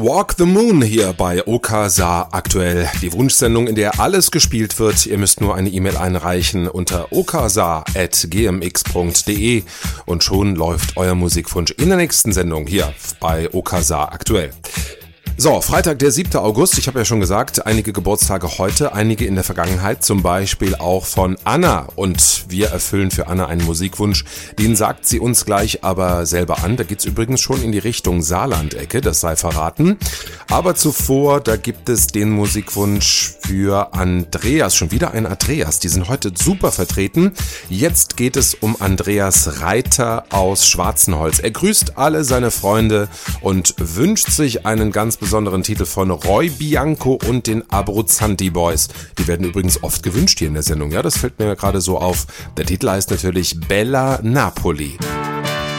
Walk the Moon hier bei Okasa aktuell. Die Wunschsendung, in der alles gespielt wird. Ihr müsst nur eine E-Mail einreichen unter okasa@gmx.de und schon läuft euer Musikwunsch in der nächsten Sendung hier bei Okasa aktuell. So, Freitag, der 7. August, ich habe ja schon gesagt, einige Geburtstage heute, einige in der Vergangenheit, zum Beispiel auch von Anna. Und wir erfüllen für Anna einen Musikwunsch, den sagt sie uns gleich aber selber an. Da geht's übrigens schon in die Richtung Saarland-Ecke, das sei verraten. Aber zuvor, da gibt es den Musikwunsch für Andreas, schon wieder ein Andreas, die sind heute super vertreten. Jetzt geht es um Andreas Reiter aus Schwarzenholz. Er grüßt alle seine Freunde und wünscht sich einen ganz besonderen Titel von Roy Bianco und den Abruzzanti Boys. Die werden übrigens oft gewünscht hier in der Sendung. Ja, das fällt mir gerade so auf. Der Titel heißt natürlich Bella Napoli.